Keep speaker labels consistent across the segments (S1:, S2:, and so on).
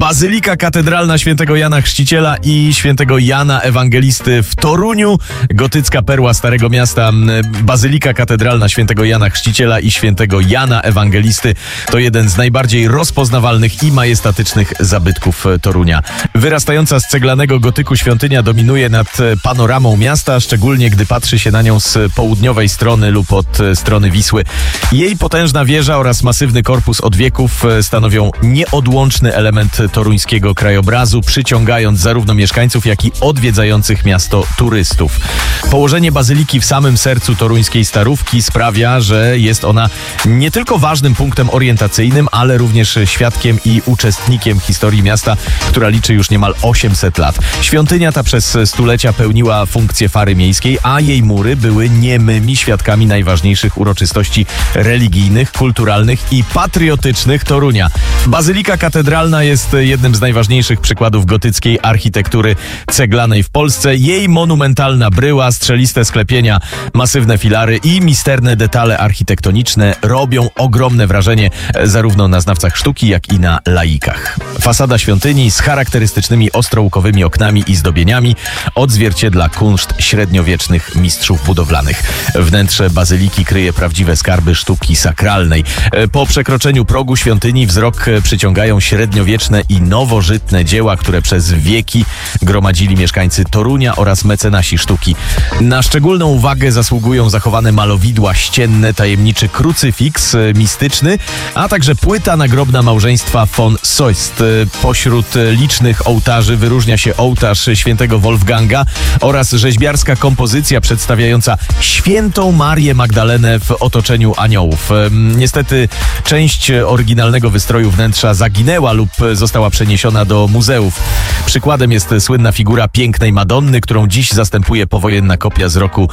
S1: Bazylika Katedralna Świętego Jana Chrzciciela i Świętego Jana Ewangelisty w Toruniu. Gotycka perła Starego Miasta. Bazylika Katedralna Świętego Jana Chrzciciela i Świętego Jana Ewangelisty to jeden z najbardziej rozpoznawalnych i majestatycznych zabytków Torunia. Wyrastająca z ceglanego gotyku świątynia dominuje nad panoramą miasta, szczególnie gdy patrzy się na nią z południowej strony lub od strony Wisły. Jej potężna wieża oraz masywny korpus od wieków stanowią nieodłączny element toruńskiego krajobrazu, przyciągając zarówno mieszkańców, jak i odwiedzających miasto turystów. Położenie bazyliki w samym sercu toruńskiej Starówki sprawia, że jest ona nie tylko ważnym punktem orientacyjnym, ale również świadkiem i uczestnikiem historii miasta, która liczy już niemal 800 lat. Świątynia ta przez stulecia pełniła funkcję fary miejskiej, a jej mury były niemymi świadkami najważniejszych uroczystości religijnych, kulturalnych i patriotycznych Torunia. Bazylika Katedralna jest jednym z najważniejszych przykładów gotyckiej architektury ceglanej w Polsce. Jej monumentalna bryła, strzeliste sklepienia, masywne filary i misterne detale architektoniczne robią ogromne wrażenie zarówno na znawcach sztuki, jak i na laikach. Fasada świątyni z charakterystycznymi ostrołkowymi oknami i zdobieniami odzwierciedla kunszt średniowiecznych mistrzów budowlanych. Wnętrze bazyliki kryje prawdziwe skarby sztuki sakralnej. Po przekroczeniu progu świątyni wzrok przyciągają średniowieczne i nowożytne dzieła, które przez wieki gromadzili mieszkańcy Torunia oraz mecenasi sztuki. Na szczególną uwagę zasługują zachowane malowidła ścienne, tajemniczy krucyfiks mistyczny, a także płyta nagrobna małżeństwa von Soest. Pośród licznych ołtarzy wyróżnia się ołtarz świętego Wolfganga oraz rzeźbiarska kompozycja przedstawiająca świętą Marię Magdalenę w otoczeniu aniołów. Niestety część oryginalnego wystroju wnętrza zaginęła lub została przeniesiona do muzeów. Przykładem jest słynna figura pięknej Madonny, którą dziś zastępuje powojenna kopia z roku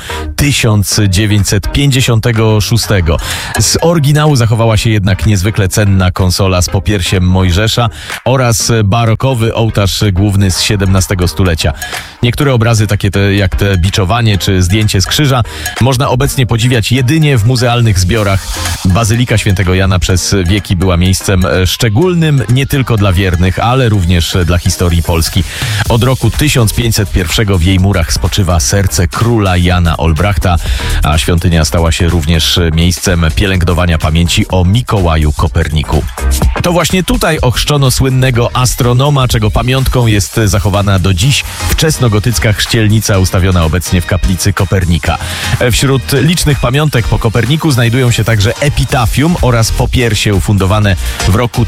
S1: 1956. Z oryginału zachowała się jednak niezwykle cenna konsola z popiersiem Mojżesza oraz barokowy ołtarz główny z XVII stulecia. Niektóre obrazy, takie jak te biczowanie czy zdjęcie z krzyża, można obecnie podziwiać jedynie w muzealnych zbiorach. Bazylika Świętego Jana przez wieki była miejscem szczególnym nie tylko dla wiernych, ale również dla historii Polski. Od roku 1501 w jej murach spoczywa serce króla Jana Olbrachta, a świątynia stała się również miejscem pielęgnowania pamięci o Mikołaju Koperniku. To właśnie tutaj ochrzczono słynnego astronoma, czego pamiątką jest zachowana do dziś wczesnogotycka chrzcielnica ustawiona obecnie w kaplicy Kopernika. Wśród licznych pamiątek po Koperniku znajdują się także epitafium oraz popiersie ufundowane w roku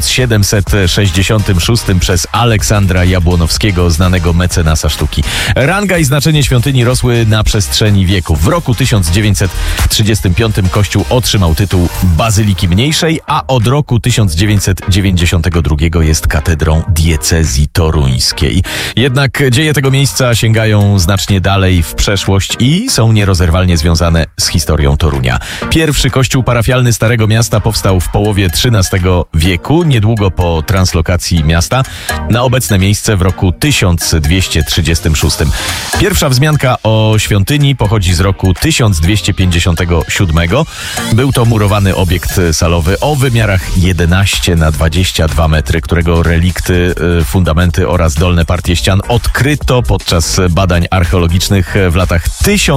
S1: 1766 przez Aleksandra Jabłonowskiego, znanego mecenasa sztuki. Ranga i znaczenie świątyni rosły na przestrzeni wieków. W roku 1935 kościół otrzymał tytuł Bazyliki Mniejszej, a od roku 1992 jest katedrą diecezji toruńskiej. Jednak dzieje tego miejsca sięgają znacznie dalej w przeszłość i są nierozerwalnie związane z historią Torunia. Pierwszy kościół parafialny Starego Miasta powstał w połowie XIII wieku, niedługo po translokacji miasta na obecne miejsce w roku 1236. Pierwsza wzmianka o świątyni pochodzi z roku 1257. Był to murowany obiekt salowy o wymiarach 11x22 metry, którego relikty, fundamenty oraz dolne partie ścian odkryto podczas badań archeologicznych w latach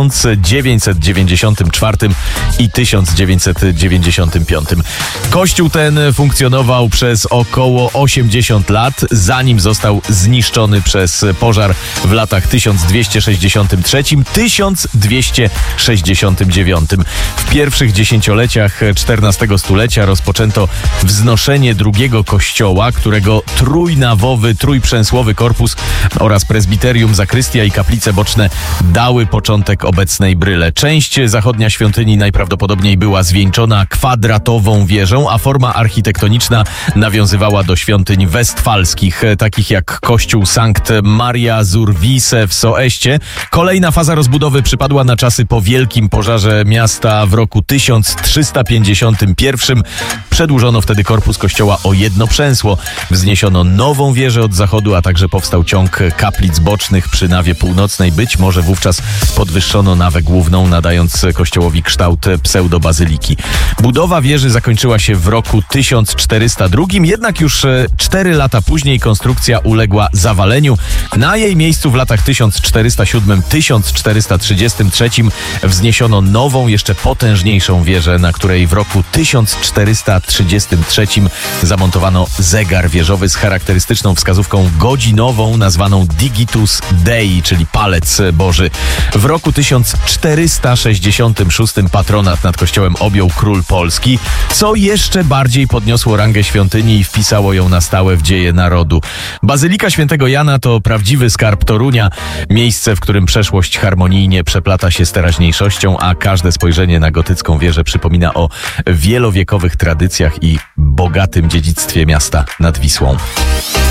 S1: 1994 i 1995. Kościół ten funkcjonował przez około 80 lat, zanim został zniszczony przez pożar w latach 1263-1269. W pierwszych dziesięcioleciach XIV stulecia rozpoczęto wznoszenie drugiego kościoła, którego trójnawowy, trójprzęsłowy korpus oraz prezbiterium, zakrystia i kaplice boczne dały początek obecnej bryle. Część zachodnia świątyni najprawdopodobniej była zwieńczona kwadratową wieżą, a forma architektoniczna nawiązywała do świątyń westfalskich, takich jak Czech kościół Sankt Maria zur Wiese w Soeście. Kolejna faza rozbudowy przypadła na czasy po wielkim pożarze miasta w roku 1351. Przedłużono wtedy korpus kościoła o jedno przęsło. Wzniesiono nową wieżę od zachodu, a także powstał ciąg kaplic bocznych przy nawie północnej. Być może wówczas podwyższono nawę główną, nadając kościołowi kształt pseudobazyliki. Budowa wieży zakończyła się w roku 1402, jednak już 4 lata później konstrukcja uległa zawaleniu. Na jej miejscu w latach 1407-1433 wzniesiono nową, jeszcze potężniejszą wieżę, na której w roku 1433 zamontowano zegar wieżowy z charakterystyczną wskazówką godzinową nazwaną Digitus Dei, czyli palec Boży. W roku 1466 patronat nad kościołem objął król Polski, co jeszcze bardziej podniosło rangę świątyni i wpisało ją na stałe w dzieje narodu. Bazylika Świętego Jana to prawdziwy skarb Torunia, miejsce, w którym przeszłość harmonijnie przeplata się z teraźniejszością, a każde spojrzenie na gotycką wieżę przypomina o wielowiekowych tradycjach i bogatym dziedzictwie miasta nad Wisłą.